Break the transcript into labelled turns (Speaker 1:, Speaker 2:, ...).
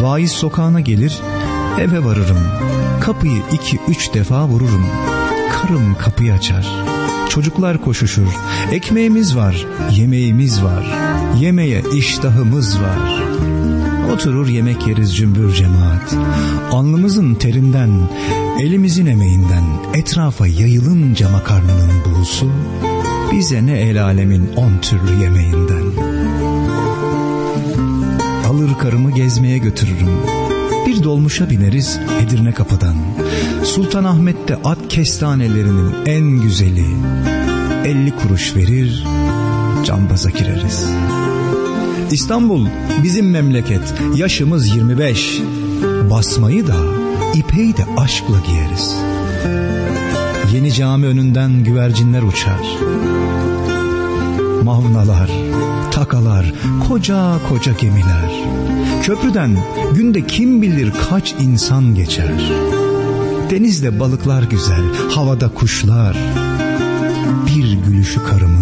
Speaker 1: Vaiz sokağına gelir, eve varırım. Kapıyı 2-3 defa vururum. Karım kapıyı açar. Çocuklar koşuşur. Ekmeğimiz var, yemeğimiz var. Yemeğe iştahımız var. Oturur yemek yeriz cümbür cemaat. Alnımızın terinden, elimizin emeğinden etrafa yayılınca makarnanın buğusu, bize ne el alemin 10 türlü yemeğinden. Alır karımı gezmeye götürürüm. Bir dolmuşa bineriz Edirne kapıdan. Sultanahmet'te at kestanelerinin en güzeli. 50 kuruş verir, cambaza gireriz. İstanbul bizim memleket, yaşımız 25. Basmayı da, ipeyi de aşkla giyeriz. Yeni cami önünden güvercinler uçar. Mavnalar, takalar, koca koca gemiler. Köprüden günde kim bilir kaç insan geçer. Denizde balıklar güzel, havada kuşlar. Bir gülüşü karımın